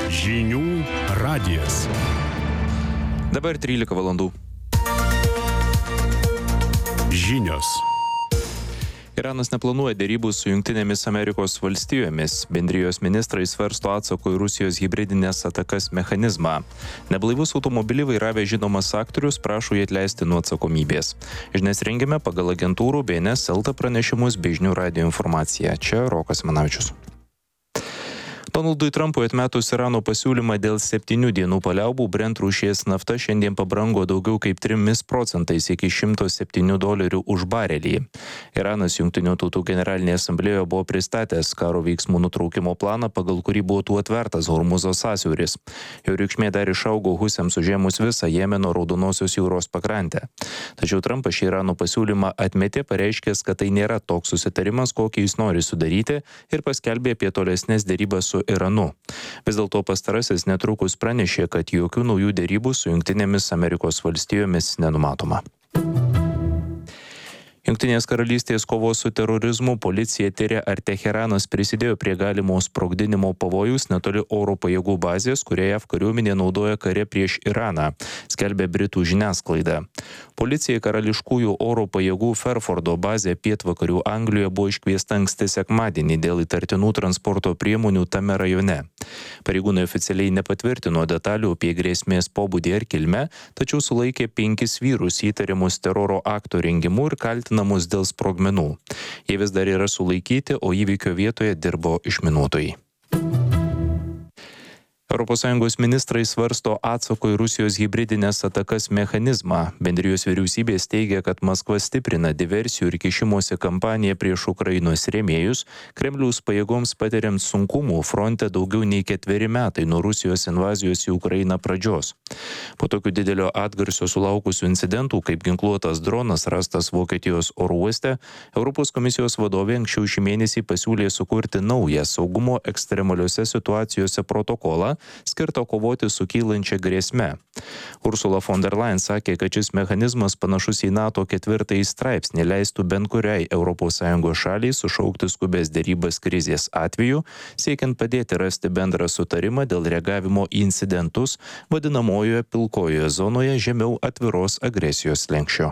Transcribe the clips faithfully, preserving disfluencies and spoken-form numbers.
Žinių radijas. Dabar trylika valandų. Žinios. Iranas neplanuoja derybų su Jungtinėmis Amerikos valstijomis. Bendrijos ministrai svarsto atsako į Rusijos hibridinės atakas mechanizmą. Neblaivus automobilį vairavęs žinomas aktorius prašo jį atleisti nuo atsakomybės. Žinias rengiame pagal agentūrų B N S L T pranešimus bei Žinių radijo informaciją. Čia Rokas Manavičius. Donaldui Trumpui atmetus Irano pasiūlymą dėl septynių dienų paliaubų, Brent rūšies nafta šiandien pabrango daugiau kaip trimis procentais iki šimto septynių dolerių už barelį. Iranas Jungtinių tautų generalinėje asamblėjoje buvo pristatęs karo veiksmų nutraukimo planą, pagal kurį būtų atvertas Hormuzo sąsiauris. Jo reikšmė dar išaugo Husiams užėmus visą Jemeno Raudonosios jūros pakrantę. Tačiau Trumpas šį Irano pasiūlymą atmetė, pareiškęs, kad tai nėra toks susitarimas, kokį jis nori sudaryti, ir paskelbė apie tolesnes derybas su Iranu. Vis dėlto pastarasis netrukus pranešė, kad jokių naujų derybų su Jungtinėmis Amerikos valstijomis nenumatoma. Jungtinės karalystės kovos su terorizmu policija tyria, ar Teheranas prisidėjo prie galimo sprogdinimo pavojus netoli oro pajėgų bazės, kurią J A V kariuomenė naudoja kare prieš Iraną, skelbė Britų žiniasklaida. Policijai karališkųjų oro pajėgų Fairfordo bazė pietvakarių Anglijoje buvo iškviesta anksti sekmadienį dėl įtartinų transporto priemonių tame rajone. Pareigūnai oficialiai nepatvirtino detalių apie grėsmės pobūdį ar kilmę, tačiau sulaikė penkis vyrus įtariamus teroro akto rengimu ir kaltinamus dėl sprogmenų. Jie vis dar yra sulaikyti, o įvykio vietoje dirbo išminuotojai. Europos Sąjungos ministrai svarsto atsako į Rusijos hibridinės atakas mechanizmą. Bendrijos vyriausybės teigia, kad Maskva stiprina diversijų ir kišimosi kampaniją prieš Ukrainos rėmėjus, Kremliaus pajėgoms patiriant sunkumų fronte daugiau nei ketveri metai nuo Rusijos invazijos į Ukrainą pradžios. Po tokių didelio atgarsio sulaukusių incidentų, kaip ginkluotas dronas rastas Vokietijos oro uoste, Europos komisijos vadovė anksčiau šį mėnesį pasiūlė sukurti naują saugumo ekstremaliose situacijose protokolą, skirtą kovoti su kylančia grėsme. Ursula von der Leyen sakė, kad šis mechanizmas panašus į NATO ketvirtąjį straipsnį leistų bent kuriai Europos Sąjungos šaliai sušaukti skubės derybas krizės atveju, siekiant padėti rasti bendrą sutarimą dėl reagavimo į incidentus vadinamojoje pilkojoje zonoje žemiau atviros agresijos slenksčio.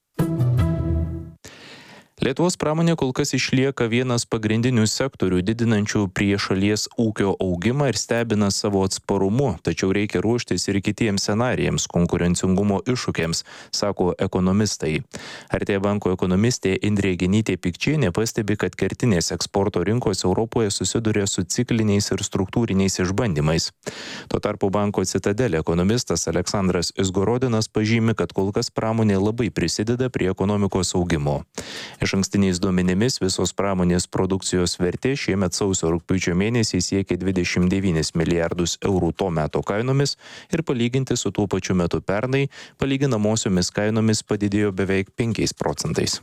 Lietuvos pramonė kol kas išlieka vienas pagrindinių sektorių didinančių prie šalies ūkio augimą ir stebina savo atsparumu, tačiau reikia ruoštis ir kitiems scenarijams, konkurencingumo iššūkiams, sako ekonomistai. Artėja banko ekonomistė Indrė Genytė-Pikčienė pastebi, kad kertinės eksporto rinkos Europoje susiduria su cikliniais ir struktūriniais išbandymais. Tuo tarpu banko Citadele ekonomistas Aleksandras Izgorodinas pažymi, kad kol kas pramonė labai prisideda prie ekonomikos augimo. Išankstiniais duomenimis visos pramonės produkcijos vertė šiemet sausio rugpjūčio mėnesį siekė dvidešimt devynis milijardus eurų to meto kainomis ir palyginti su tuo pačiu metu pernai, palyginamosiomis kainomis padidėjo beveik penkiais procentais.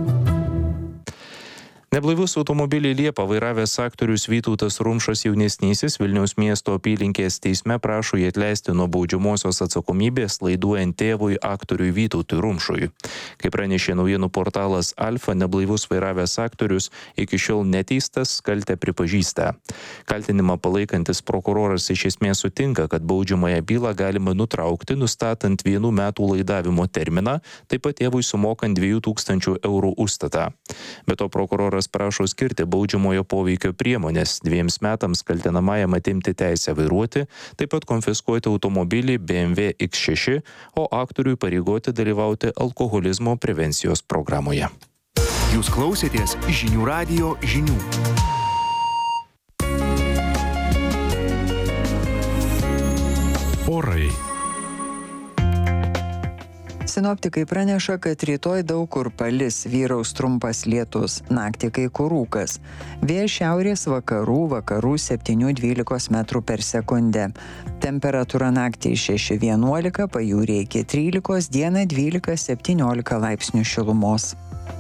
Neblaivus automobilį Liepą vairavęs aktorius Vytautas Rumšas jaunesnysis Vilniaus miesto apylinkės teisme prašo jį atleisti nuo baudžiamosios atsakomybės, laiduojant tėvui aktoriui Vytautui Rumšui. Kaip pranešė naujienų portalas Alfa, neblaivus vairavęs aktorius iki šiol neteistas, kaltę pripažįsta. Kaltinimą palaikantis prokuroras iš esmės sutinka, kad baudžiamąją bylą galima nutraukti, nustatant vienų metų laidavimo terminą, taip pat tėvui sumokant dviejų tūkstančių eurų užstatą. Be to prokuroras prašo skirti baudžiamojo poveikio priemonės, dviems metams kaltinamajam atimti teisę vairuoti, taip pat konfiskuoti automobilį B M W X šeši, o aktoriui pareigoti dalyvauti alkoholizmo prevencijos programoje. Jūs klausėtės Žinių radijo žinių. Orai. Sinoptikai praneša, kad rytoj daug kur palis, vyraus trumpas lietus, naktį kai kur rūkas. Vėjas šiaurės vakarų, vakarų septyni dvylika metrų per sekundę. Temperatūra naktį šeši vienuolika, pajūryje iki trylikos, dieną dvylika septyniolika laipsnių šilumos.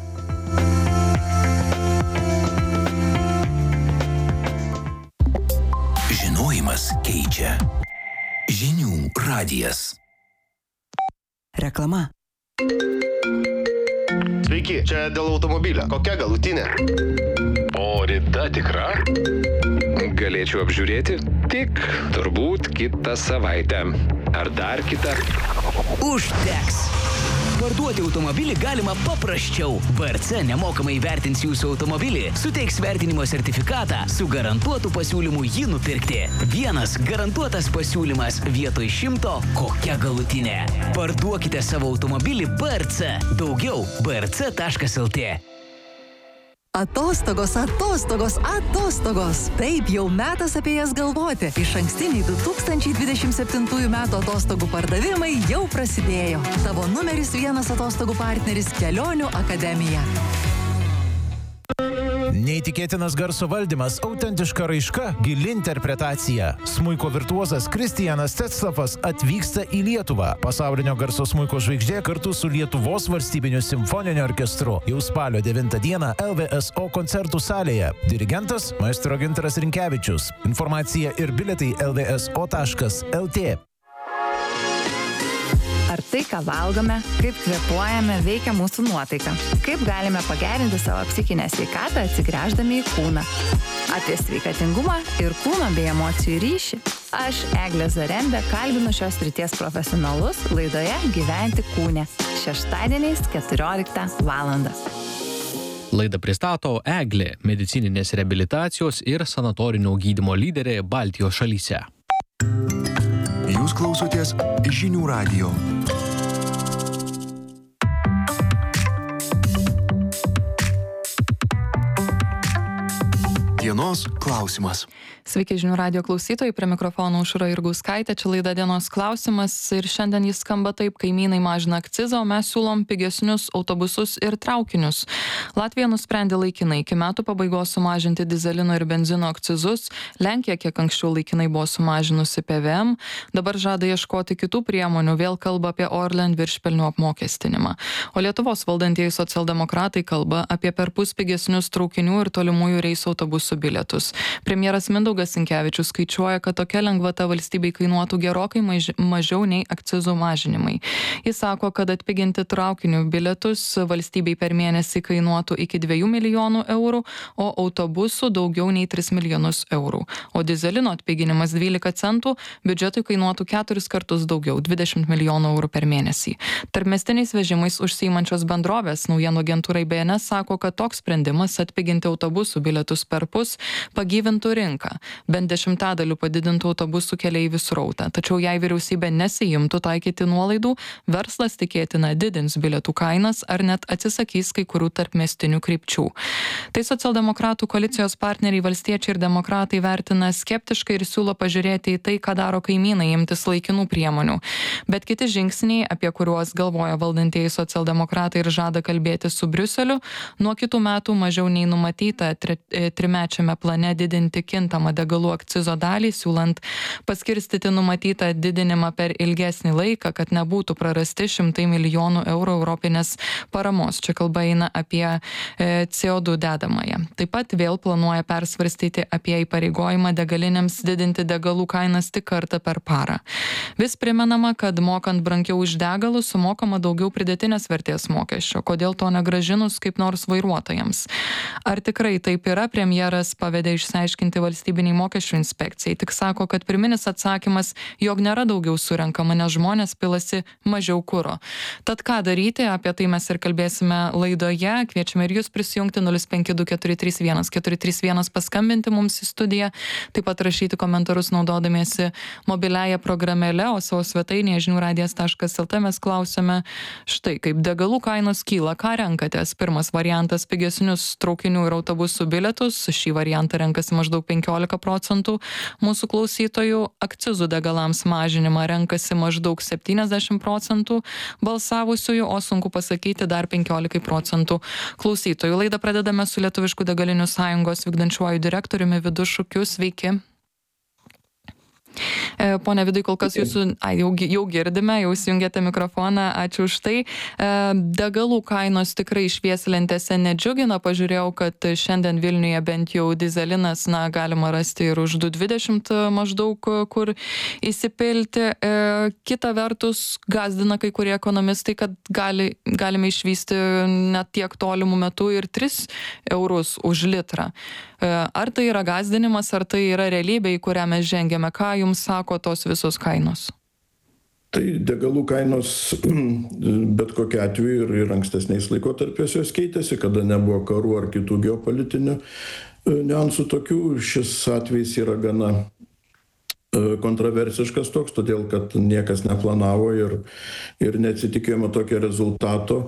Žinojimas keičia. Žinių radijas. Reklama. Sveiki, čia dėl automobilio. Kokia galutinė? O rida tikra? Galėčiau apžiūrėti? tik turbūt kitą savaitę. Ar dar kitą? Užteks. Parduoti automobilį galima paprasčiau. B R C nemokamai įvertins jūsų automobilį, suteiks vertinimo sertifikatą su garantuotu pasiūlymu jį nupirkti. Vienas garantuotas pasiūlymas vietoj šimto kokia galutinė. Parduokite savo automobilį B R C. Daugiau b r c taškas l t. Atostogos, atostogos, atostogos. Taip, jau metas apie jas galvoti. Išankstiniai du tūkstančiai dvidešimt septintųjų metų atostogų pardavimai jau prasidėjo. Tavo numeris vienas atostogų partneris Kelionių akademija. Neįtikėtinas garso valdymas, autentiška raiška, gili interpretacija. Smuiko virtuozas Kristijanas Tetslavas atvyksta į Lietuvą. Pasaulinio garso smuiko žvaigždė kartu su Lietuvos valstybiniu simfoniniu orkestru. Jau spalio devintą dieną L V S O koncertų salėje. Dirigentas maestro Gintaras Rinkevičius. Informacija ir bilietai l v s o taškas l t. Ar tai, ką valgome, kaip kvėpuojame, veikia mūsų nuotaiką? Kaip galime pagerinti savo psichinę sveikatą atsigręždami į kūną? Apie sveikatingumą ir kūno bei emocijų ryšį. Aš, Eglė Zarembė, kalbinu šios srities profesionalus laidoje Gyventi kūne. Šeštadieniais keturioliktą valandą. Laidą pristato Eglė, medicininės reabilitacijos ir sanatorinio gydymo lyderė Baltijos šalyse. Jūs klausotės Žinių radijo. Dienos klausimas. Sveiki Žinių radijo klausytojai, prie mikrofono Aušra Jurgauskaitė, čia laida Dienos klausimas ir šiandien jis skamba taip: kaimynai mažina akcizą, o mes siūlom pigesnius autobusus ir traukinius. Latvija nusprendė laikinai iki metų pabaigos sumažinti dizelino ir benzino akcizus, Lenkija kiek anksčiau laikinai buvo sumažinusi P V M, dabar žada ieškoti kitų priemonių, vėl kalba apie Orlen viršpelnių apmokestinimą. O Lietuvos valdantieji socialdemokratai kalba apie perpus pigesnius traukinių ir tolimųjų reisų autobusų bilietus. Premjeras Mindaugas Sinkevičius skaičiuoja, kad tokia lengvata valstybei kainuotų gerokai maž, mažiau nei akcizų mažinimai. Jis sako, kad atpiginti traukinių bilietus valstybei per mėnesį kainuotų iki dviejų milijonų eurų, o autobusų daugiau nei tris milijonus eurų. O dizelino atpiginimas dvylika centų biudžetui kainuotų keturis kartus daugiau, dvidešimt milijonų eurų per mėnesį. Tarpmiestiniais vežimais užsiimančios bendrovės naujienų agentūrai B N S sako, kad toks sprendimas atpiginti autobusų bilietus perpus pagyvintų rinką. Bent dešimtadaliu padidintų autobusų keleivių srautą. Tačiau jei vyriausybė nesijimtų taikyti nuolaidų, verslas tikėtina didins bilietų kainas ar net atsisakys kai kurių tarpmiestinių krypčių. Tai socialdemokratų koalicijos partneriai Valstiečiai ir Demokratai vertina skeptiškai ir siūlo pažiūrėti į tai, ką daro kaimynai, imtis laikinų priemonių. Bet kiti žingsniai, apie kuriuos galvoja valdantieji socialdemokratai ir žada kalbėti su Briuseliu, nuo kitų metų mažiau nei numatyta tri, trimečiame plane didinti kintamą degalų akcizo dalį, siūlant paskirstyti numatytą didinimą per ilgesnį laiką, kad nebūtų prarasti šimtai milijonų eurų europinės paramos. Čia kalba eina apie C O du dedamąją. Taip pat vėl planuoja persvarstyti apie įpareigojimą degalinėms didinti degalų kainas tik kartą per parą. Vis primenama, kad mokant brangiau už degalus sumokama daugiau pridėtinės vertės mokesčio. Kodėl to negrąžinus kaip nors vairuotojams? Ar tikrai taip yra, premjeras pavedė išsiaiškinti valstybinį mokesčių inspekcijai. Tik sako, kad pirminis atsakymas, jog nėra daugiau surenkama, nes žmonės pilasi mažiau kuro. Tad ką daryti, apie tai mes ir kalbėsime laidoje. Kviečiame ir jūs prisijungti nulis penki du keturi trys vienas keturi trys vienas, paskambinti mums į studiją, taip pat rašyti komentarus naudodamiesi mobiliąją programėlę, o savo svetainėje žinių radijas taškas l t mes klausėme štai kaip: degalų kainos kyla, ką renkatės? Pirmas variantas — pigesnius traukinių ir autobusų bilietus. Šį variantą renkasi maždaug penkiolika procentų mūsų klausytojų. Akcizų degalams mažinimą renkasi maždaug septyniasdešimt procentų balsavusiųjų, o sunku pasakyti dar penkiolika procentų klausytojų. Laidą pradedame su Lietuviškų degalinių sąjungos vykdančiuoju direktoriumi Vidu Šukiu. Sveiki. Pone Vidai, kol kas jūsų, a, jau, jau girdime, jau įsijungėte mikrofoną, ačiū už tai. Degalų kainos tikrai švieslentėse nedžiugina, pažiūrėjau, kad šiandien Vilniuje bent jau dizelinas, na, galima rasti ir už du dvidešimt maždaug, kur įsipilti. Kita vertus, gazdina kai kurie ekonomistai, kad gali, galime išvysti net tiek tolimų metų ir tris eurus už litrą. Ar tai yra gazdinimas, ar tai yra realybė, į kurią mes žengiame? Ką jums sako tos visos kainos? Tai degalų kainos bet kokiu atveju ir, ir ankstesniais laikotarpiais jos keitėsi, kada nebuvo karų ar kitų geopolitinių niuansų tokių. Šis atvejis yra gana kontroversiškas toks, todėl kad niekas neplanavo ir, ir neatsitikėjome tokio rezultato,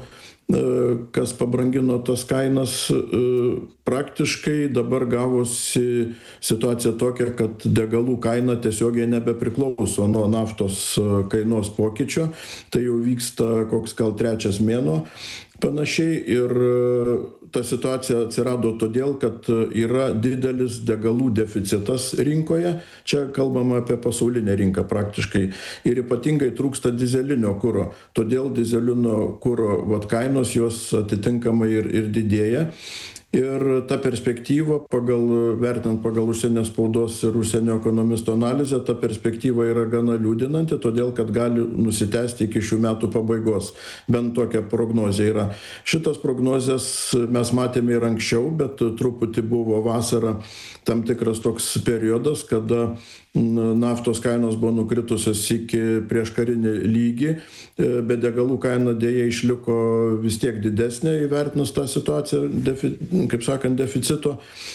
kas pabrangino tas kainas. Praktiškai dabar gavosi situacija tokia, kad degalų kaina tiesiogiai nebepriklauso nuo naftos kainos pokyčio. Tai jau vyksta koks gal trečias mėnuo panašiai ir ta situacija atsirado todėl, kad yra didelis degalų deficitas rinkoje. Čia kalbama apie pasaulinę rinką praktiškai. Ir ypatingai trūksta dizelinio kuro. Todėl dizelinio kuro vat, kainos jos atitinkamai ir, ir didėja. Ir ta perspektyva, pagal, vertinant pagal užsienio spaudos ir užsienio ekonomisto analizę, ta perspektyva yra gana liūdinanti, todėl kad gali nusitęsti iki šių metų pabaigos. Bent tokia prognozė yra. Šitas prognozės mes matėme ir anksčiau, bet truputį buvo vasara tam tikras toks periodas, kada naftos kainos buvo nukritusios iki prieškarinį lygį, bet degalų kaina dėja išliko vis tiek didesnė įvertinus tą situaciją, defi, kaip sakant, deficito.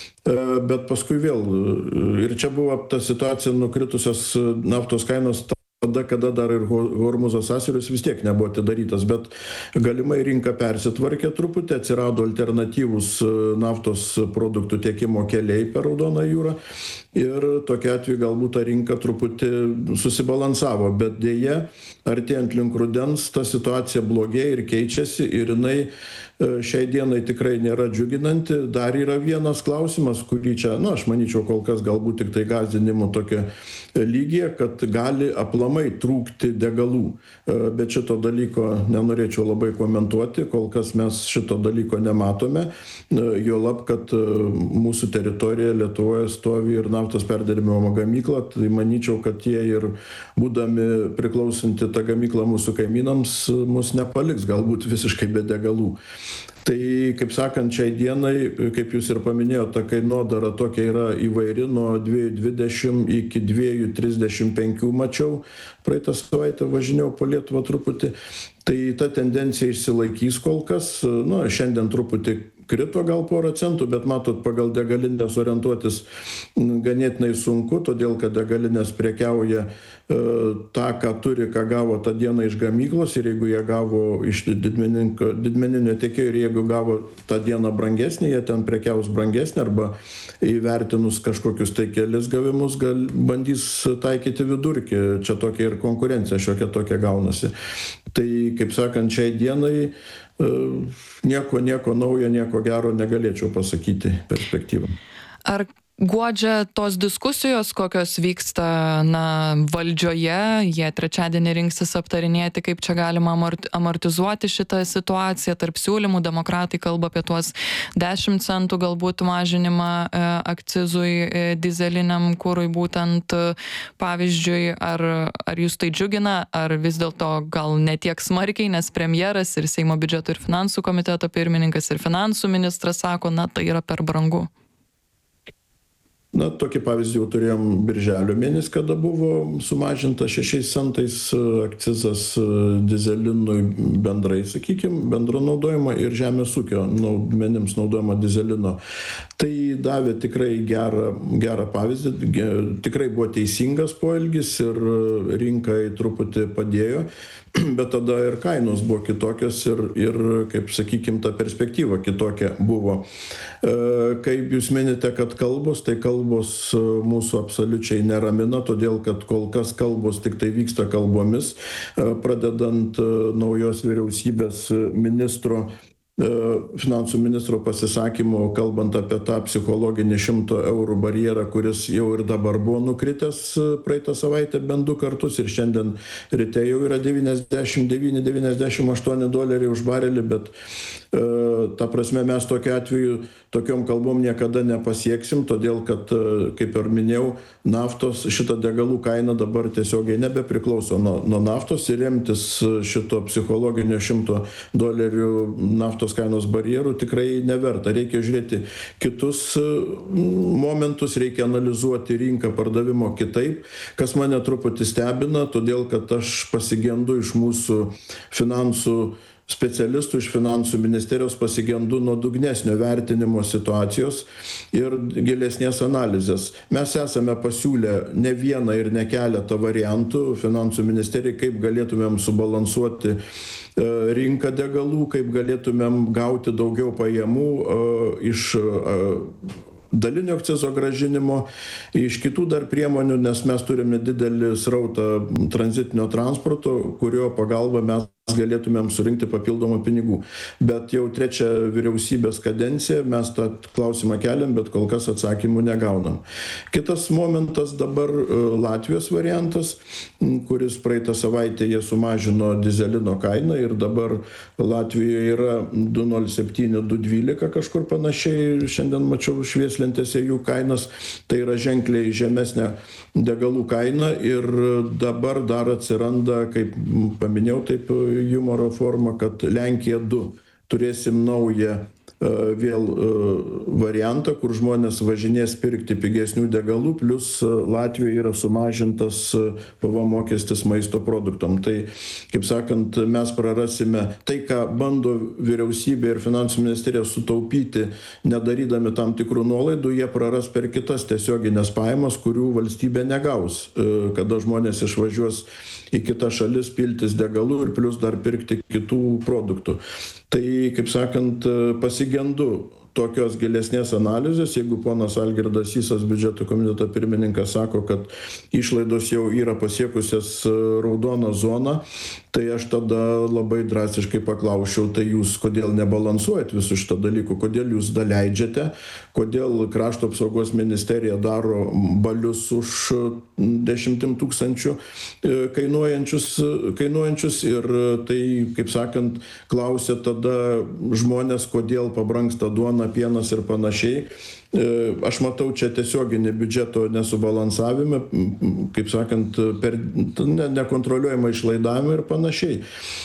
Bet paskui vėl, ir čia buvo ta situacija nukritusios naftos kainos tada, kada dar ir Hormuzo sąsiauris vis tiek nebuvo atidarytas, bet galimai rinka persitvarkė truputį, atsirado alternatyvūs naftos produktų tiekimo keliai per Raudoną jūrą ir tokia atveju galbūt ta rinka truputį susibalansavo, bet dėja, artėjant link rudens, ta situacija blogėja ir keičiasi ir jinai šiai dienai tikrai nėra džiuginanti. Dar yra vienas klausimas, kurį čia, na, aš manyčiau, kol kas galbūt tik tai gąsdinimų tokia lygyje, kad gali aplamai trūkti degalų. Bet šito dalyko nenorėčiau labai komentuoti, kol kas mes šito dalyko nematome. Juolab, kad mūsų teritorijoje Lietuvoje stovi ir naftos perdirbimo gamykla, tai manyčiau, kad jie ir būdami priklausanti tą gamyklą mūsų kaimynams mus nepaliks galbūt visiškai be degalų. Tai, kaip sakant, šiai dienai, kaip jūs ir paminėjote, ta kainodara tokia yra įvairi, nuo dviejų dvidešimt iki dviejų trisdešimt penkių mačiau, praeitą savaitę važinėjau po Lietuvą truputį, tai ta tendencija išsilaikys kol kas, nu, šiandien truputį krito gal porą centų, bet matot, pagal degalinės orientuotis ganėtinai sunku, todėl kad degalinės prekiauja e, tą, ką turi, ką gavo tą dieną iš gamyklos ir jeigu jie gavo iš didmeninio tiekėjo ir jeigu gavo tą dieną brangesnį, jie ten prekiaus brangesnį arba įvertinus kažkokius tai kelis gavimus gal bandys taikyti vidurkį. Čia tokia ir konkurencija šiokia tokia gaunasi. Tai, kaip sakant, šiai dienai nieko, nieko naujo, nieko gero negalėčiau pasakyti perspektyvą. Ar guodžia tos diskusijos, kokios vyksta, na, valdžioje, jie trečiadienį rinksis aptarinėti, kaip čia galima amortizuoti šitą situaciją, tarp siūlymų demokratai kalba apie tuos dešimt centų galbūt mažinimą e, akcizui e, dizeliniam kurui būtent, e, pavyzdžiui, ar, ar jūs tai džiugina, ar vis dėlto gal ne tiek smarkiai, nes premjeras ir Seimo biudžeto ir finansų komiteto pirmininkas ir finansų ministras sako, na, tai yra per brangu. Na, tokį pavyzdį jau turėjom birželio mėnesį, kada buvo sumažinta šešiais centais akcizas dizelinui bendrai, sakykime, bendro naudojimo ir žemės ūkio naudmenims naudojimo dizelino. Tai davė tikrai gerą, gerą pavyzdį, tikrai buvo teisingas poelgis ir rinkai truputį padėjo. Bet tada ir kainos buvo kitokios ir, ir kaip sakykime, ta perspektyva kitokia buvo. Kaip jūs minite, kad kalbos, tai kalbos mūsų absoliučiai neramina, todėl kad kol kas kalbos tik tai vyksta kalbomis, pradedant naujos vyriausybės ministro finansų ministro pasisakymo, kalbant apie tą psichologinį šimto eurų barjerą, kuris jau ir dabar buvo nukritęs praeitą savaitę bent du kartus ir šiandien ryte jau yra devyniasdešimt devyni devyniasdešimt aštuoni doleriai už barelį, bet ta prasme mes tokiu atveju tokiom kalbom niekada nepasieksim, todėl kad, kaip ir minėjau, naftos šita degalų kaina dabar tiesiogiai nebepriklauso nuo, nuo naftos ir remtis šito psichologinio šimto dolerių naftos kainos barjerų tikrai neverta. Reikia žiūrėti kitus momentus, reikia analizuoti rinką pardavimo kitaip, kas mane truputį stebina, todėl kad aš pasigendu iš mūsų finansų specialistų, iš finansų ministerijos pasigendu nuodugnesnio vertinimo situacijos ir gilesnės analizės. Mes esame pasiūlę ne vieną ir ne keletą variantų finansų ministerijai, kaip galėtumėm subalansuoti rinką degalų, kaip galėtumėm gauti daugiau pajamų iš dalinio akcizo grąžinimo, iš kitų dar priemonių, nes mes turime didelį srautą tranzitinio transporto, kurio pagalba mes galėtumėm surinkti papildomų pinigų. Bet jau trečią vyriausybės kadenciją mes tą klausimą keliam, bet kol kas atsakymų negaunam. Kitas momentas dabar Latvijos variantas, kuris praeitą savaitę jie sumažino dizelino kainą ir dabar Latvijoje yra du nulis septyni du dvylika kažkur panašiai, šiandien mačiau švieslentėse jų kainas, tai yra ženkliai žemesnė degalų kaina ir dabar dar atsiranda, kaip paminėjau, taip humoro forma, kad Lenkija du turėsim naują vėl variantą, kur žmonės važinės pirkti pigesnių degalų, plus Latvijoje yra sumažintas P V M mokestis maisto produktam. Tai, kaip sakant, mes prarasime tai, ką bando vyriausybė ir finansų ministerija sutaupyti, nedarydami tam tikrų nuolaidų, jie praras per kitas tiesioginės pajamas, kurių valstybė negaus, kada žmonės išvažiuos į kitas šalis piltis degalų ir plus dar pirkti kitų produktų. Tai, kaip sakant, pasigendu tokios gilesnės analizės, jeigu ponas Algirdas Sysas, biudžeto komiteto pirmininkas, sako, kad išlaidos jau yra pasiekusias raudoną zoną, tai aš tada labai drastiškai paklausčiau, tai jūs kodėl nebalansuojat visų šito dalykų, kodėl jūs daleidžiate, kodėl krašto apsaugos ministerija daro balius už dešimtim tūkstančių kainuojančius, kainuojančius ir tai, kaip sakant, klausia tada žmonės, kodėl pabrangsta duona, pienas ir panašiai. Aš matau čia tiesioginį biudžeto nesubalansavimą, kaip sakant, per ne, nekontroliuojamą išlaidavimą ir panašiai.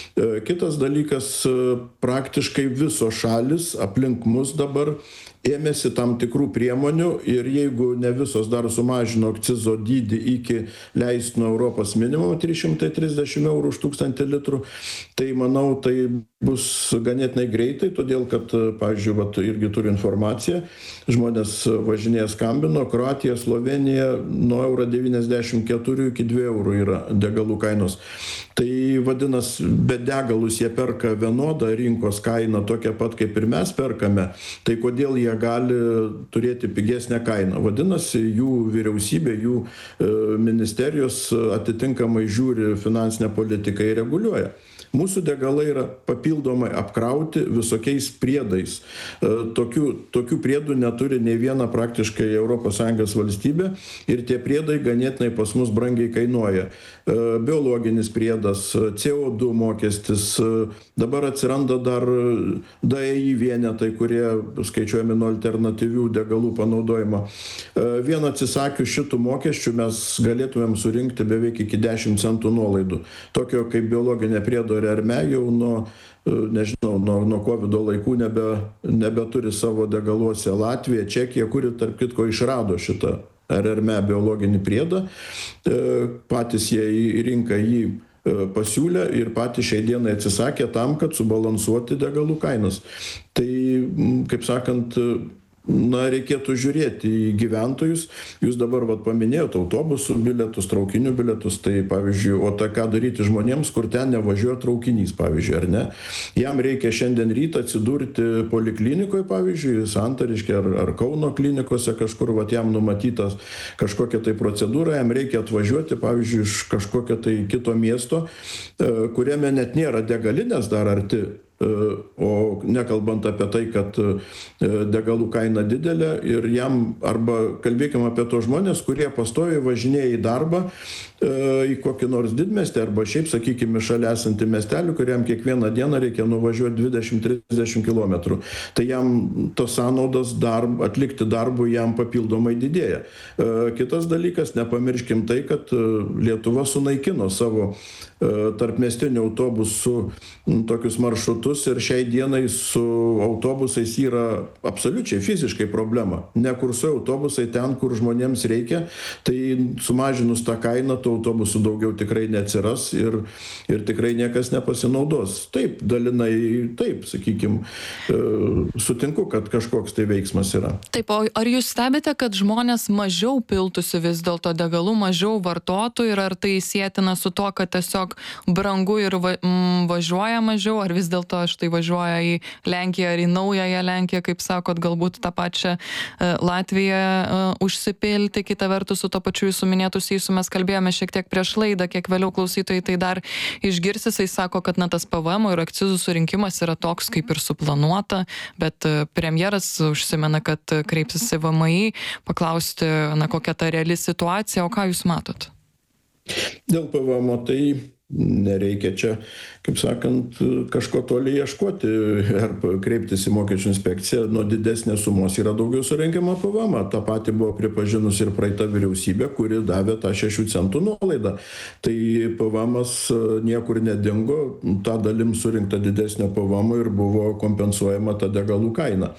Kitas dalykas, praktiškai visos šalis aplink mus dabar ėmėsi tam tikrų priemonių ir jeigu ne visos dar sumažino akcizo dydį iki leistino Europos minimumo trys šimtai trisdešimt eurų už tūkstantį litrų, tai manau, tai bus ganėtinai greitai, todėl kad, pavyzdžiui, vat, irgi turiu informaciją, žmonės važinėja skambino, Kroatija, Slovenija nuo euro devyniasdešimt keturių iki dviejų eurų yra degalų kainos. Tai vadinasi, be degalus jie perka vienodą rinkos kainą, tokią pat kaip ir mes perkame, tai kodėl jie gali turėti pigesnę kainą? Vadinasi, jų vyriausybė, jų ministerijos atitinkamai žiūri finansinę politiką ir reguliuoja. Mūsų degalai yra papildomai apkrauti visokiais priedais. Tokių, tokių priedų neturi nei viena praktiškai Europos Sąjungos valstybė ir tie priedai ganėtinai pas mus brangiai kainuoja. Biologinis priedas, C O du mokestis, dabar atsiranda dar D E I vienetai, kurie skaičiuojami nuo alternatyvių degalų panaudojimo. Vien atsisakius šitų mokesčių mes galėtumėm surinkti beveik iki dešimt centų nuolaidų. Tokio kaip biologinė priedo R M E jau nuo, nežinau, nuo, nuo kovido laikų nebe, nebeturi savo degaluose. Latvija, Čekija, kuri tarp kitko išrado šitą R M E biologinį priedą, patys jie į rinką jį pasiūlė ir patys šiai dienai atsisakė tam, kad subalansuoti degalų kainas. Tai, kaip sakant, na, reikėtų žiūrėti į gyventojus. Jūs dabar vat, paminėjote autobusų bilietus, traukinių bilietus, tai pavyzdžiui, o tai ką daryti žmonėms, kur ten nevažiuoja traukinys, pavyzdžiui, ar ne? Jam reikia šiandien rytą atsidurti poliklinikoje, pavyzdžiui, Santariške ar, ar Kauno klinikose kažkur, vat, jam numatytas kažkokia tai procedūra, jam reikia atvažiuoti, pavyzdžiui, iš kažkokio tai kito miesto, kuriame net nėra degalinės dar arti o nekalbant apie tai, kad degalų kaina didelė ir jam, arba kalbėkime apie tos žmonės, kurie pastoviai važinėja į darbą, į kokį nors didmiestį, arba šiaip, sakykime, šalia esantį miestelį, kuriam kiekvieną dieną reikia nuvažiuoti dvidešimt trisdešimt kilometrų. Tai jam tos sąnaudos darb, atlikti darbų jam papildomai didėja. Kitas dalykas, nepamirškim tai, kad Lietuva sunaikino savo tarpmiestinių autobusų tokius maršrutus ir šiai dienai su autobusais yra absoliučiai fiziškai problema. Nekursuoja autobusai ten, kur žmonėms reikia, tai sumažinus tą kainą, tų autobusų daugiau tikrai neatsiras ir, ir tikrai niekas nepasinaudos. Taip, dalinai, taip, sakykime, sutinku, kad kažkoks tai veiksmas yra. Taip, o ar jūs stebite, kad žmonės mažiau piltųsi vis dėlto degalų, mažiau vartotų ir ar tai sietina su to, kad tiesiog brangu ir va, m, važiuoja mažiau, ar vis dėlto štai važiuoja į Lenkiją ar į naująją Lenkiją, kaip sakot, galbūt tą pačią e, Latviją e, užsipilti, kita vertus su to pačiu jūsų minėtų Sysu mes kalbėjome šiek tiek prieš laidą, kiek vėliau klausytojai tai dar išgirs, jisai sako, kad na tas P V M ir akcizų surinkimas yra toks kaip ir suplanuota, bet e, premjeras užsimena, kad kreipsis į V M I paklausti, na kokia ta reali situacija, o ką jūs matot? Dėl P V M tai nereikia čia, kaip sakant, kažko toli ieškoti ar kreiptis į mokesčių inspekciją. Nuo didesnės sumos yra daugiau surengiama P V M. Ta pati buvo pripažinus ir praeita vyriausybė, kuri davė tą šešių centų nuolaidą. Tai P V M-as niekur nedingo, ta dalim surinkta didesnio P V M ir buvo kompensuojama ta degalų kaina.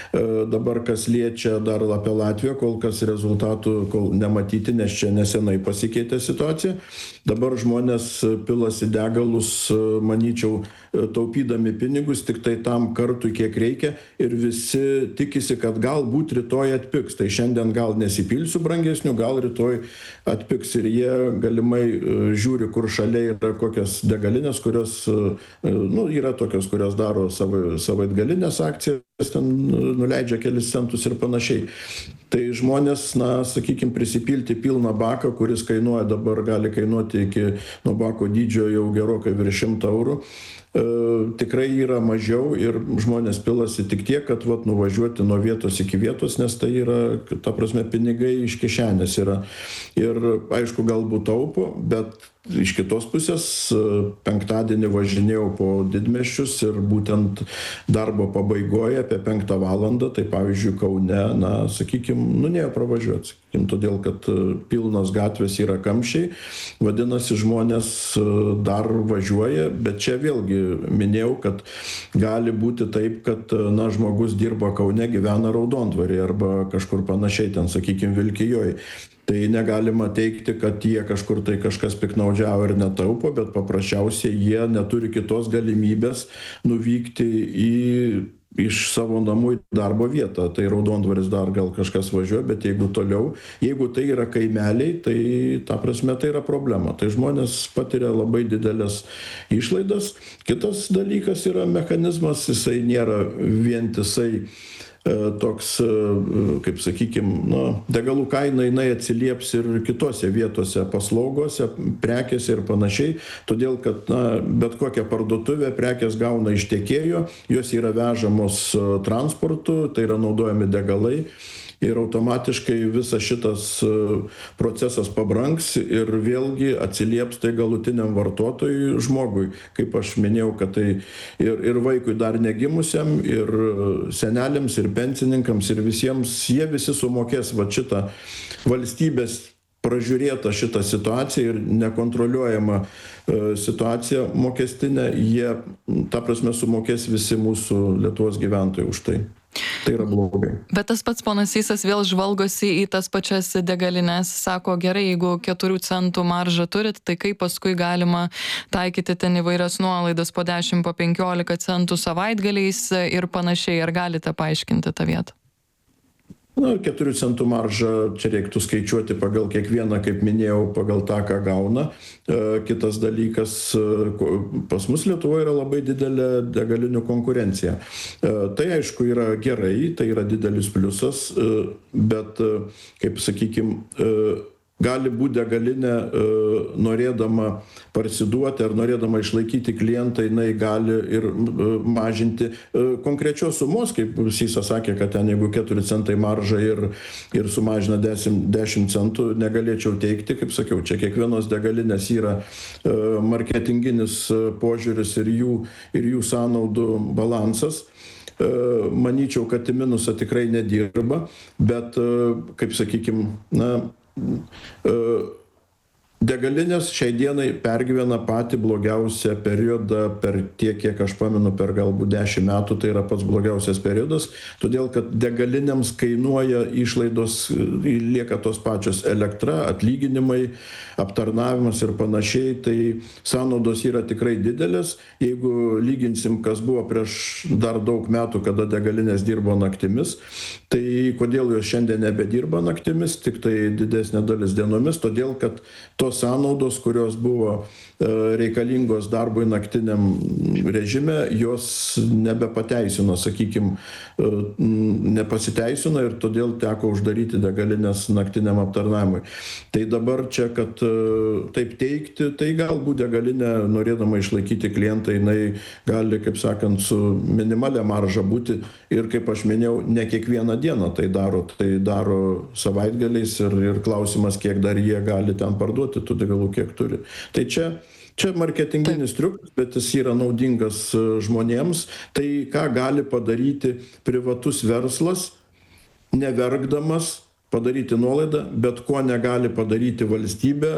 Dabar kas liečia dar apie Latviją, kol kas rezultatų kol nematyti, nes čia nesenai pasikeitė situacija. Dabar žmonės pilasi degalus, manyčiau, taupydami pinigus tik tai tam kartui, kiek reikia, ir visi tikisi, kad galbūt rytoj atpigs. Tai šiandien gal nesipilsiu brangesnių, gal rytoj atpigs ir jie galimai žiūri, kur šalia yra kokios degalinės, kurios, nu, yra tokios, kurios daro savo, savaitgalinės akcijas, ten nuleidžia kelis centus ir panašiai. Tai žmonės, na, sakykime, prisipilti pilną baką, kuris kainuoja dabar, gali kainuoti iki nuo bako dydžio jau gerokai virš šimto eurų. E, tikrai yra mažiau ir žmonės pilasi tik tiek, kad vat, nuvažiuoti nuo vietos iki vietos, nes tai yra, ta prasme, pinigai iš kišenės yra. Ir aišku, galbūt taupo, bet iš kitos pusės penktadienį važinėjau po didmiesčius ir būtent darbo pabaigoje apie penktą valandą, tai pavyzdžiui Kaune, na, sakykime, nu nėjo pravažiuoti, sakykime, todėl kad pilnos gatvės yra kamščiai, vadinasi, žmonės dar važiuoja, bet čia vėlgi minėjau, kad gali būti taip, kad, na, žmogus dirba Kaune, gyvena Raudondvaryje arba kažkur panašiai ten, sakykime, Vilkijoje. Tai negalima teikti, kad jie kažkur tai kažkas piknaudžiavo ir netaupo, bet paprasčiausiai jie neturi kitos galimybės nuvykti į, iš savo namų į darbo vietą. Tai Raudondvaris dar gal kažkas važiuoja, bet jeigu toliau, jeigu tai yra kaimeliai, tai ta prasme tai yra problema. Tai žmonės patiria labai didelės išlaidas. Kitas dalykas yra mechanizmas, jisai nėra vientisai toks, kaip sakykime, nu, degalų kaina jinai atsilieps ir kitose vietose, paslaugose, prekėse ir panašiai, todėl kad, na, bet kokią parduotuvę prekės gauna iš tiekėjo, jos yra vežamos transportu, tai yra naudojami degalai. Ir automatiškai visas šitas procesas pabrangs ir vėlgi atsilieps tai galutiniam vartotojui žmogui. Kaip aš minėjau, kad tai ir, ir vaikui dar negimusiam, ir seneliams, ir pensininkams, ir visiems, jie visi sumokės va šitą valstybės pražiūrėta šitą situaciją ir nekontroliuojama situacija mokestinė, jie, ta prasme, sumokės visi mūsų Lietuvos gyventojai už tai. Tai yra blogai. Bet tas pats ponas Sysas vėl žvalgosi į tas pačias degalines, sako, gerai, jeigu keturių centų maržą turit, tai kaip paskui galima taikyti ten įvairias nuolaidas po dešimt, po penkiolika centų savaitgaliais ir panašiai. Ar galite paaiškinti tą vietą? Na, keturių centų maržą čia reiktų skaičiuoti pagal kiekvieną, kaip minėjau, pagal tą, ką gauna. Kitas dalykas, pas mus Lietuvoje yra labai didelė degalinių konkurencija. Tai aišku yra gerai, tai yra didelis pliusas, bet, kaip sakykime, gali būti degalinė norėdama parsiduoti ar norėdama išlaikyti klientą, jinai gali ir mažinti konkrečios sumos, kaip Sysas sakė, kad ten jeigu keturi centai marža ir, ir sumažina dešimt centų, negalėčiau teikti, kaip sakiau, čia kiekvienos degalinės yra marketinginis požiūris ir jų, ir jų sąnaudų balansas. Manyčiau, kad į minusą tikrai nedirba, bet, kaip sakykime, na, degalinės šiai dienai pergyvena patį blogiausią periodą per tiek, kiek aš pamenu, per galbūt dešimt metų, tai yra pats blogiausias periodas, todėl kad degalinėms kainuoja išlaidos, lieka tos pačios elektra, atlyginimai, aptarnavimas ir panašiai, tai sąnaudos yra tikrai didelės. Jeigu lyginsim, kas buvo prieš dar daug metų, kada degalinės dirbo naktimis, tai kodėl jos šiandien nebedirba naktimis, tik tai didesnė dalis dienomis, todėl kad tos sąnaudos, kurios buvo reikalingos darbui naktiniam režime, jos nebepateisino, sakykime, nepasiteisino ir todėl teko uždaryti degalinės naktiniam aptarnavimui. Tai dabar čia, kad taip teikti, tai galbūt degalinė, norėdama išlaikyti klientą, jinai gali, kaip sakant, su minimalia marža būti ir, kaip aš minėjau, ne kiekvieną dieną tai daro, tai daro savaitgaliais ir, ir klausimas, kiek dar jie gali ten parduoti tų degalų, kiek turi. Tai čia Čia marketinginis triukas, bet jis yra naudingas žmonėms. Tai ką gali padaryti privatus verslas, neverkdamas, padaryti nuolaidą, bet ko negali padaryti valstybė,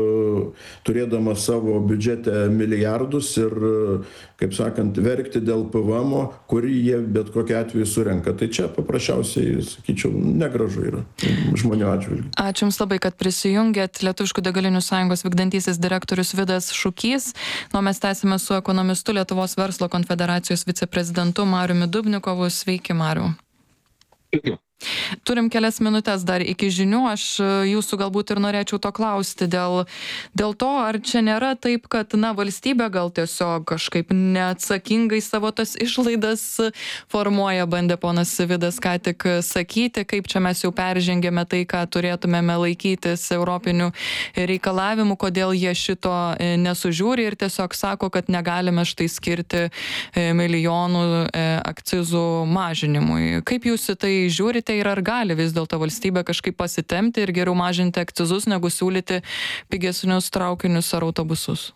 turėdama savo biudžete milijardus ir, kaip sakant, verkti dėl P V M, kurį jie bet kokiu atveju surenka. Tai čia paprasčiausiai, sakyčiau, negražu yra žmonių atžvilgiu. Ačiū Jums labai, kad prisijungėt. Lietuviškų degalinių sąjungos vykdantysis direktorius Vidas Šukys. Nu, mes tęsime su ekonomistu Lietuvos verslo konfederacijos viceprezidentu Mariumi Dubnikovu. Sveiki, Mariau. Sveiki. Turim kelias minutės dar iki žinių, aš jūsų galbūt ir norėčiau to klausti dėl, dėl to, ar čia nėra taip, kad, na, valstybė gal tiesiog kažkaip neatsakingai savo tas išlaidas formuoja, bandė ponas Vidas ką tik sakyti, kaip čia mes jau peržengėme tai, ką turėtumėme laikytis europinių reikalavimų, kodėl jie šito nesužiūri ir tiesiog sako, kad negalime štai skirti milijonų akcizų mažinimui. Kaip jūs į tai žiūrite? Ir ar gali vis dėlto valstybė kažkaip pasitemti ir geriau mažinti akcizus, negu siūlyti pigesnius traukinius ar autobusus?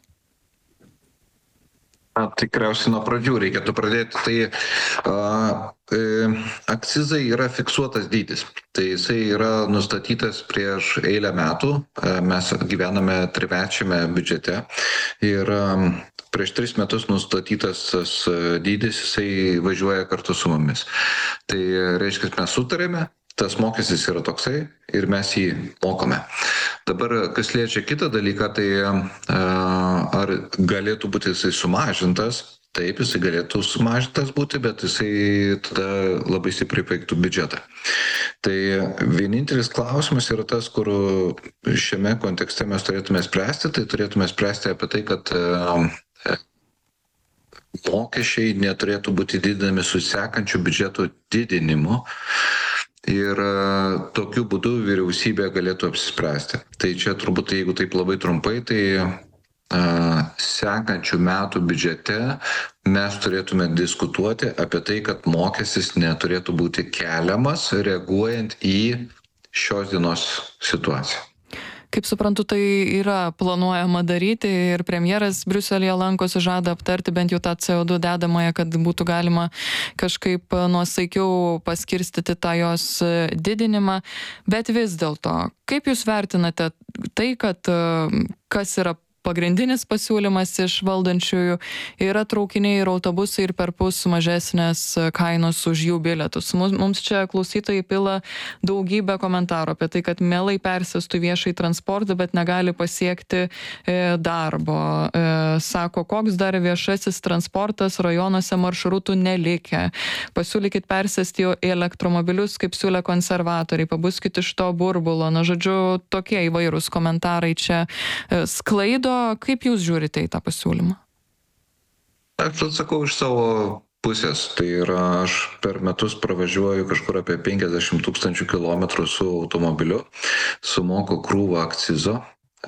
Na, tikriausiai nuo pradžių reikėtų pradėti. Tai a, e, akcizai yra fiksuotas dydis. Tai jisai yra nustatytas prieš eilę metų. A, mes gyvename trimečiame biudžete. Ir a, prieš tris metus nustatytas tas dydis, jisai važiuoja kartu su mumis. Tai reiškia, mes sutarėme, tas mokestis yra toksai ir mes jį mokame. Dabar, kas liečia kitą dalyką, tai ar galėtų būti jisai sumažintas? Taip, jisai galėtų sumažintas būti, bet jisai tada labai stipriai paveiktų biudžetą. Tai vienintelis klausimas yra tas, kur šiame kontekste mes turėtume spręsti, tai turėtume spręsti apie tai, kad mokesčiai neturėtų būti didinami su sekančiu biudžeto didinimu ir tokiu būdu vyriausybė galėtų apsispręsti. Tai čia turbūt, jeigu taip labai trumpai, tai a, sekančių metų biudžete mes turėtume diskutuoti apie tai, kad mokestis neturėtų būti keliamas reaguojant į šios dienos situaciją. Kaip suprantu, tai yra planuojama daryti ir premjeras Briuselyje lankosi, žada aptarti bent jau tą C O du dedamąją, kad būtų galima kažkaip nuosaikiau paskirstyti tą jos didinimą. Bet vis dėlto, kaip jūs vertinate tai, kad kas yra pagrindinis pasiūlymas iš valdančiųjų yra traukiniai ir autobusai ir perpus mažesnės kainos už jų bilietus. Mums čia klausytojai pila daugybę komentarų apie tai, kad mielai persėstų viešai transportą, bet negali pasiekti darbo. Sako, koks dar viešasis transportas rajonuose maršrutų nelikę. Pasiūlykit persėsti į elektromobilius, kaip siūlė konservatoriai, pabuskit iš to burbulo. Na, žodžiu, tokie įvairūs komentarai čia sklaido. Kaip jūs žiūrite į tą pasiūlymą? Aš atsakau iš savo pusės. Tai yra, aš per metus pravažiuoju kažkur apie penkiasdešimt tūkstančių kilometrų su automobiliu, sumoku krūvą akcizo,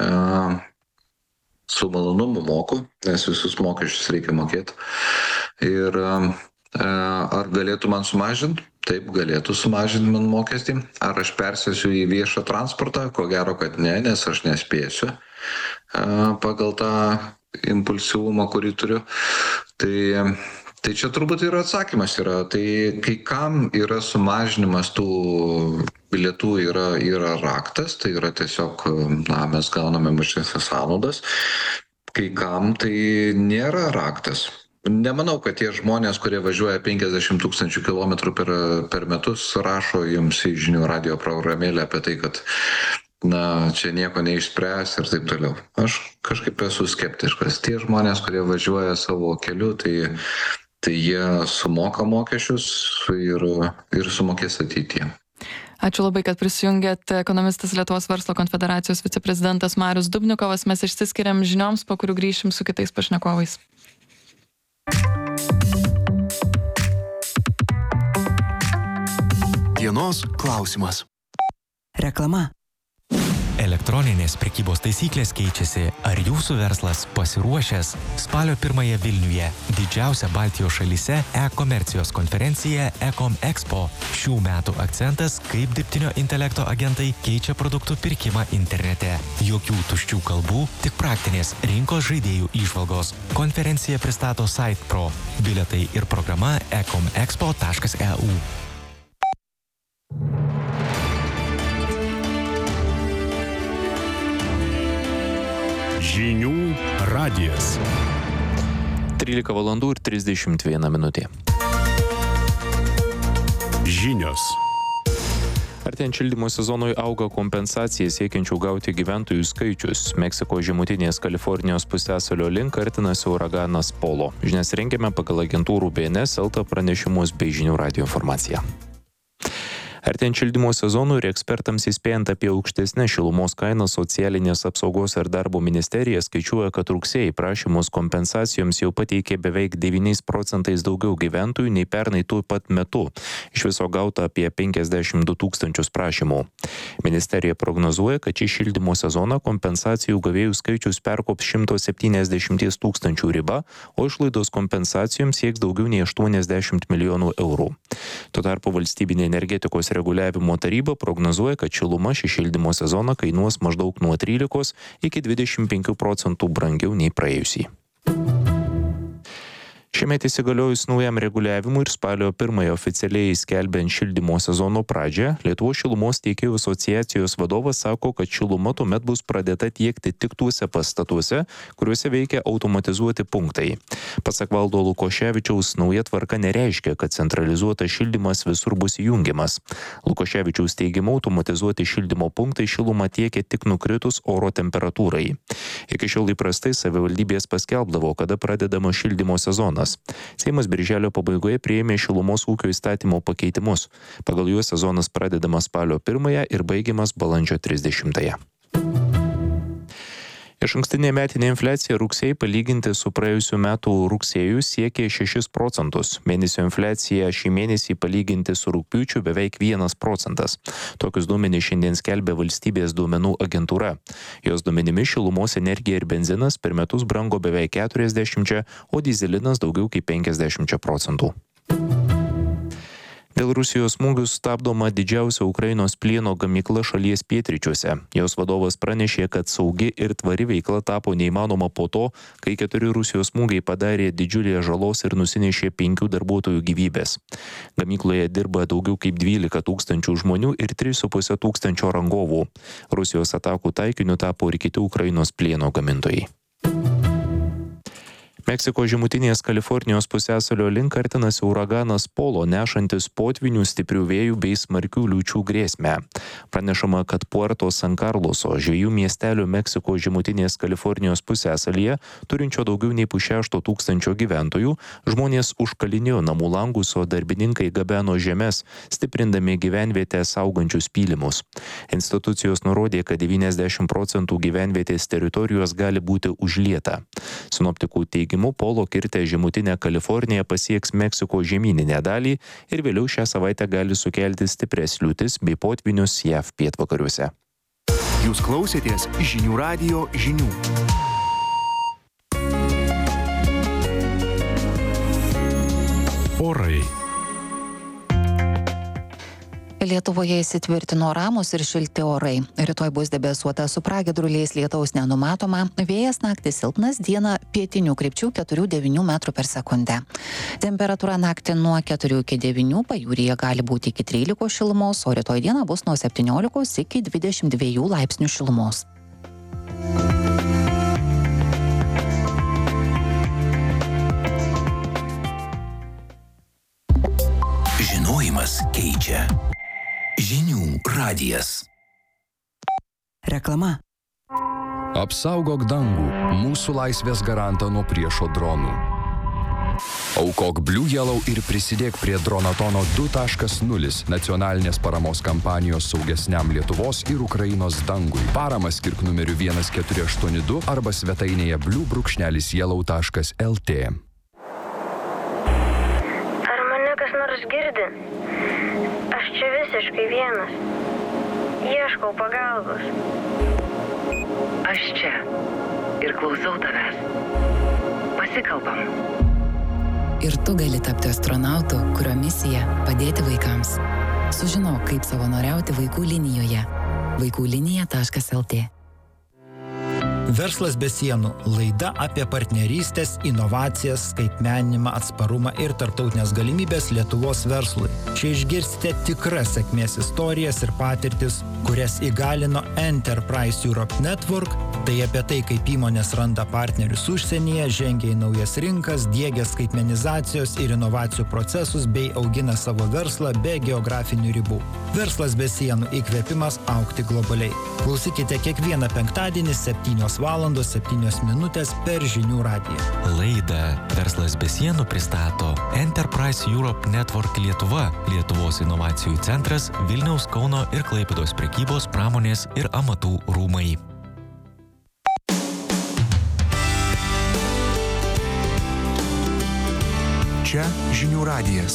su malonumu moku, nes visus mokesčius reikia mokėti. Ir ar galėtų man sumažinti? Taip, galėtų sumažinti man mokestį. Ar aš persėsiu į viešą transportą? Ko gero, kad ne, nes aš nespėsiu pagal tą impulsyvumą, kurį turiu. Tai, tai čia turbūt yra atsakymas. Yra. Tai kai kam yra sumažinimas tų bilietų yra, yra raktas, tai yra tiesiog, na, mes gauname mažesnes sąnaudas. Kai kam tai nėra raktas. Nemanau, kad tie žmonės, kurie važiuoja penkiasdešimt tūkstančių kilometrų per, per metus, rašo jums į žinių radio programėlę apie tai, kad na, čia nieko neišspręs ir taip toliau. Aš kažkaip esu skeptiškas. Tie žmonės, kurie važiuoja savo keliu, tai, tai jie sumoka mokesčius ir, ir sumokės ateityje. Ačiū labai, kad prisijungėt. Ekonomistas Lietuvos verslo konfederacijos viceprezidentas Marius Dubnikovas. Mes išsiskiriam žinioms, po kurių grįšim su kitais pašnekovais. Dienos klausimas. Reklama. Elektroninės prekybos taisyklės keičiasi. Ar jūsų verslas pasiruošęs? Spalio pirmąją Vilniuje didžiausia Baltijos šalyse e-komercijos konferencija e-com expo. Šių metų akcentas, kaip dirbtinio intelekto agentai keičia produktų pirkimą internete. Jokių tuščių kalbų, tik praktinės rinkos žaidėjų įžvalgos. Konferencija pristato SitePro. Bilietai ir programa e com expo taškas e u. Žinių radijas. trylika valandų ir trisdešimt viena minutė. Žinios. Artėjant šildymo sezonui auga kompensacija siekiančių gauti gyventojų skaičius. Meksikos žemutinės Kalifornijos pusiasalio link artinasi uraganas Polo. Žinias rengiame pagal agentūrų B N S, Elta pranešimus bei žinių radijo informaciją. Artėjant šildymo sezonui ir ekspertams įspėjant apie aukštesnės šilumos kainas, socialinės apsaugos ir darbo ministerija skaičiuoja, kad rugsėjai prašymus kompensacijoms jau pateikė beveik devyniais procentais daugiau gyventojų nei pernai tuo pat metu. Iš viso gauta apie penkiasdešimt du tūkstančius prašymų. Ministerija prognozuoja, kad šį šildymo sezoną kompensacijų gavėjų skaičius perkops šimto septyniasdešimt tūkstančių ribą, o išlaidos kompensacijoms sieks daugiau nei aštuoniasdešimt milijonų eurų. Tuo tarpu valstybinė energetikos reguliavimo taryba prognozuoja, kad šiluma šį šildymo sezoną kainuos maždaug nuo trylikos iki dvidešimt penkių procentų brangiau nei praėjusį. Šiemet įsigaliojus naujam reguliavimui ir spalio pirmąją oficialiai skelbiant šildymo sezono pradžią, Lietuvos šilumos tiekėjų asociacijos vadovas sako, kad šiluma tuomet bus pradėta tiekti tik tuose pastatuose, kuriuose veikia automatizuoti punktai. Pasak Valdo Lukoševičiaus, nauja tvarka nereiškia, kad centralizuotas šildymas visur bus įjungiamas. Lukoševičiaus teigimu, automatizuoti šildymo punktai šilumą tiekia tik nukritus oro temperatūrai. Iki šiol įprastai savivaldybės paskelbdavo, kada pradedama šildymo sezonas. Seimas birželio pabaigoje priėmė šilumos ūkio įstatymo pakeitimus. Pagal juos sezonas pradedamas spalio pirmąją ir baigiamas balandžio trisdešimtąją. Išankstinė metinė infliacija rugsėjį palyginti su praėjusiu metų rugsėju siekė šešis procentus. Mėnesio infliacija šį mėnesį palyginti su rugpjūčiu beveik vienas procentas. Tokius duomenys šiandien skelbia valstybės duomenų agentūra. Jos duomenimis šilumos energija ir benzinas per metus brango beveik keturiasdešimčia, o dyzelinas daugiau kaip penkiasdešimčia procentų. Dėl Rusijos smūgių stabdoma didžiausia Ukrainos plieno gamykla šalies pietryčiuose. Jos vadovas pranešė, kad saugi ir tvari veikla tapo neįmanoma po to, kai keturi Rusijos smūgiai padarė didžiulės žalos ir nusinešė penkių darbuotojų gyvybės. Gamykloje dirba daugiau kaip dvylika tūkstančių žmonių ir tris su puse tūkstančio rangovų. Rusijos atakų taikiniu tapo ir kiti Ukrainos plieno gamintojai. Meksikos žemutinės Kalifornijos pusiasalio link artinasi uraganas Polo, nešantis potvinių, stiprių vėjų bei smarkių liūčių grėsmę. Pranešama, kad Puerto San Carloso, žvejų miestelio Meksikos žemutinės Kalifornijos pusiasalyje, turinčio daugiau nei pusšešto tūkstančio gyventojų, žmonės užkalinėjo namų langus, o darbininkai gabeno žemes, stiprindami gyvenvietę saugančius pylimus. Institucijos nurodė, kad devyniasdešimt procentų gyvenvietės teritorijos gali būti užlieta. Sinoptikų teigimu, teigimu, polo kirtę žemutinę Kaliforniją pasieks Meksikos žemyninę dalį ir vėliau šią savaitę gali sukelti stipres liūtis bei potvynius J A V pietvakariuose. Jūs klausėtės žinių radijo žinių. Orai. Lietuvoje įsitvirtino ramūs ir šilti orai. Rytoj bus debesuota su pragiedruliais, lietaus nenumatoma, vėjas naktį silpnas, dieną pietinių krypčių keturi devyni metrų per sekundę. Temperatūra naktį nuo keturių iki devynių, pajūryje gali būti iki trylikos šilumos, o rytoj dieną bus nuo septyniolikos iki dvidešimt dviejų laipsnių šilumos. Žinojimas keičia. Žinių radijas. Reklama. Apsaugok dangų, mūsų laisvės garantą nuo priešo dronų. Aukok Blue Yellow ir prisidėk prie Dronatono du taškas nulis nacionalinės paramos kampanijos saugesniam Lietuvos ir Ukrainos dangui. Paramą skirk numeriu vienas keturi aštuoni du arba svetainėje blue brūkšnelis yellow taškas l t. Ar mane kas nors girdi? Aš čia visiškai vienas. Ieškau pagalbos. Aš čia ir klausau tavęs. Pasikalbam. Ir tu gali tapti astronautu, kurio misija – padėti vaikams. Sužinok, kaip savanoriauti vaikų linijoje. vaikų linija taškas l t. Verslas be sienų – laida apie partnerystės, inovacijas, skaitmeninimą, atsparumą ir tarptautinės galimybės Lietuvos verslui. Čia išgirsite tikras sėkmės istorijas ir patirtis, kurias įgalino Enterprise Europe Network. Tai apie tai, kaip įmonės randa partnerius užsienyje, žengia į naujas rinkas, diegia skaitmenizacijos ir inovacijų procesus bei augina savo verslą be geografinių ribų. Verslas be sienų – įkvėpimas augti globaliai. Klausykite kiekvieną penktadienį septynios valandos septynios minutės per Žinių radiją. Laidą Verslas be sienų pristato Enterprise Europe Network Lietuva, Lietuvos inovacijų centras, Vilniaus, Kauno ir Klaipėdos prekybos, pramonės ir amatų rūmai. Čia Žinių radijas.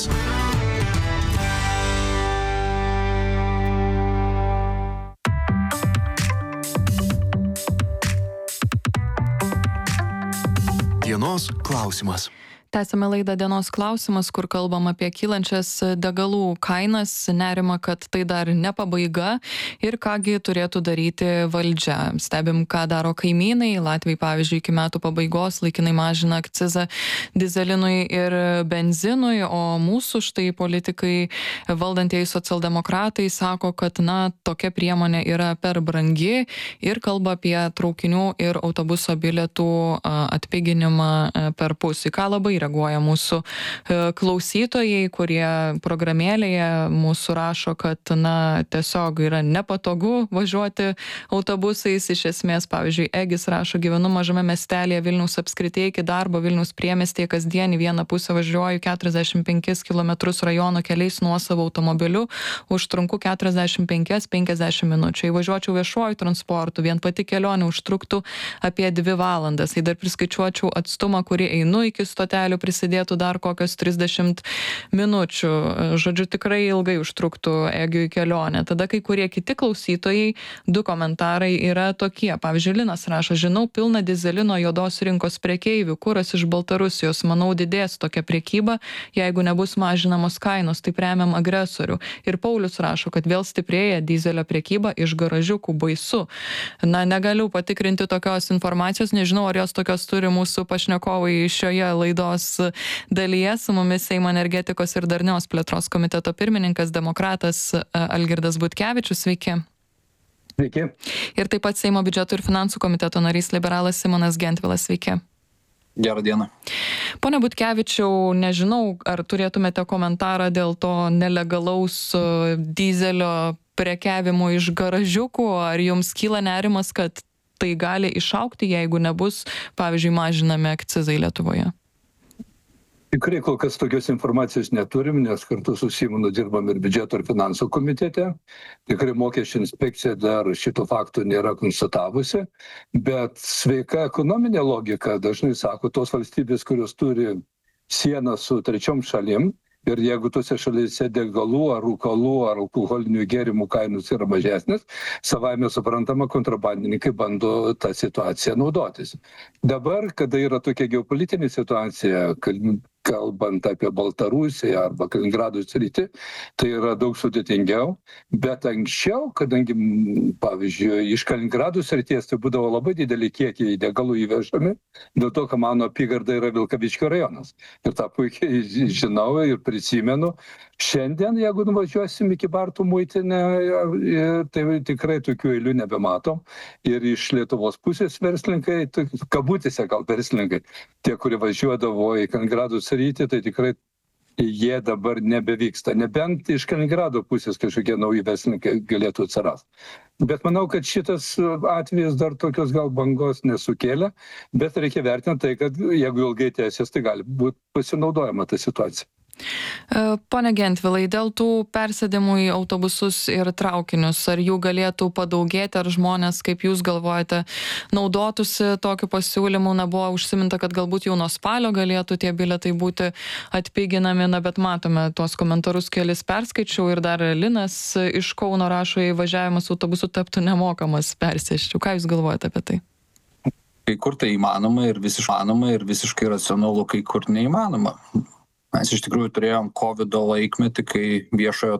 Dienos klausimas. Tęsime laidą Dienos klausimas, kur kalbam apie kylančias degalų kainas, nerima, kad tai dar ne pabaiga ir kągi turėtų daryti valdžia. Stebim, ką daro kaimynai. Latvijai, pavyzdžiui, iki metų pabaigos laikinai mažina akcizą dizelinui ir benzinui, o mūsų štai politikai, valdantieji socialdemokratai, sako, kad na, tokia priemonė yra per brangi ir kalba apie traukinių ir autobuso bilietų atpiginimą per pusę. Ką labai reaguoja mūsų klausytojai, kurie programėlėje mūsų rašo, kad na, tiesiog yra nepatogu važiuoti autobusais. Iš esmės, pavyzdžiui, Egis rašo, gyvenu mažame miestelėje Vilniaus apskrityje iki darbo Vilniaus priemiestyje, kasdien į vieną pusę važiuoju keturiasdešimt penkis kilometrus rajono keliais nuosavo automobiliu, užtrunku keturiasdešimt penkias penkiasdešimt minučių. Jei važiuočiau viešuoju transportu, vien pati kelionė užtruktų apie dvi valandas. Jei dar priskaičiuočiau atstumą, kurį einu iki stotelio, prisidėtų dar kokios trisdešimt minučių. Žodžiu, tikrai ilgai užtruktų Egiui kelionė. Tada kai kurie kiti klausytojai, du komentarai yra tokie. Pavyzdžiui, Linas rašo, žinau pilną dizelino juodos rinkos prekeivių, kuras iš Baltarusijos, manau, didės tokia prekyba, jeigu nebus mažinamos kainos, taip remiam agresorių. Ir Paulius rašo, kad vėl stiprėja dizelio prekyba iš garažiukų, baisu. Na, negaliu patikrinti tokios informacijos, nežinau, ar jos tokios turi mūsų pašnekovai šioje laidos dalyje. Su mumis Seimo energetikos ir darnios plėtros komiteto pirmininkas, demokratas Algirdas Butkevičius. Sveiki. Sveiki. Ir taip pat Seimo biudžeto ir finansų komiteto narys liberalas Simonas Gentvilas. Sveiki. Gerą dieną. Pone Butkevičiau, nežinau, ar turėtumėte komentarą dėl to nelegalaus dizelio prekiavimo iš garažiukų, ar jums kyla nerimas, kad tai gali išaukti, jeigu nebus, pavyzdžiui, mažinami akcizai Lietuvoje? Tikrai kol kas tokios informacijos neturim, nes kartu su Simonu dirbam ir biudžeto ir finansų komitete. Tikrai mokesčių inspekcija dar šitų faktų nėra konstatavusi, bet sveika ekonominė logika dažnai sako, tos valstybės, kurios turi sieną su trečiom šalim, ir jeigu tose šalyse degalų ar rūkalų ar alkoholinių gėrimų kainos yra mažesnės, savaime suprantama, kontrabandininkai bando tą situaciją naudotis. Dabar, kada yra tokia geopolitinė situacija, kalbant apie Baltarusiją arba Kaliningrado sritį, tai yra daug sudėtingiau, bet anksčiau, kadangi, pavyzdžiui, iš Kaliningrado srities tai būdavo labai didelį kiekį degalų įvežami, dėl to, kad mano apygarda yra Vilkaviškio rajonas. Ir tą puikiai žinau ir prisimenu. Šiandien, jeigu nuvažiuosim iki Bartų muitinę, tai tikrai tokių eilių nebematom. Ir iš Lietuvos pusės verslininkai, kabutėse gal verslininkai, tie, kurie važiuodavo į Kaliningrado sritį, tai tikrai jie dabar nebevyksta. Nebent iš Kaliningrado pusės kažkokie nauji verslininkai galėtų atsirasti. Bet manau, kad šitas atvejis dar tokios gal bangos nesukėlė, bet reikia vertinti tai, kad jeigu ilgai tęsis, tai gali būti pasinaudojama ta situacija. Pone Gentvilai, dėl tų persėdimų į autobusus ir traukinius, ar jų galėtų padaugėti, ar žmonės, kaip jūs galvojate, naudotųsi tokiu pasiūlymu? Na, buvo užsiminta, kad galbūt jau nuo spalio galėtų tie bilietai būti atpiginami, na, bet matome tuos komentarus kelis perskaičiau ir dar Linas iš Kauno rašo, įvažiavimas autobusu taptų nemokamas, persėsčiau. Ką jūs galvojate apie tai? Kai kur tai įmanoma ir visiškai įmanoma ir visiškai racionalu, kai kur neįmanoma. Mes iš tikrųjų turėjom kovido laikmetį, kai viešojo